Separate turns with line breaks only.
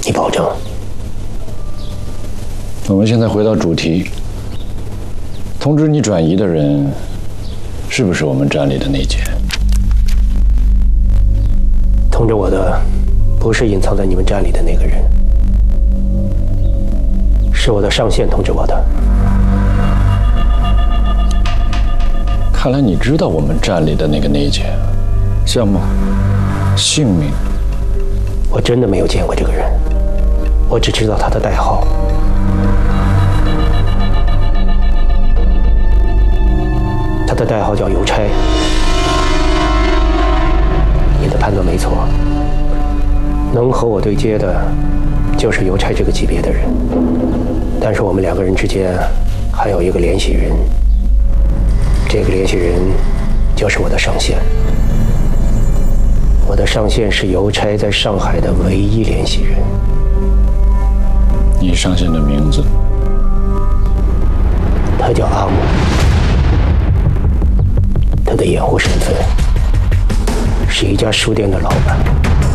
你保证？
我们现在回到主题，通知你转移的人，是不是我们站里的那间？
通知我的，不是隐藏在你们站里的那个人，是我的上线通知我的。
看来你知道我们站里的那个内奸，相貌、姓名。
我真的没有见过这个人，我只知道他的代号。他的代号叫邮差。你的判断没错，能和我对接的，就是邮差这个级别的人。但是我们两个人之间还有一个联系人，这个联系人就是我的上线。我的上线是邮差在上海的唯一联系人。
你上线的名字？
他叫阿木。他的掩护身份是一家书店的老板。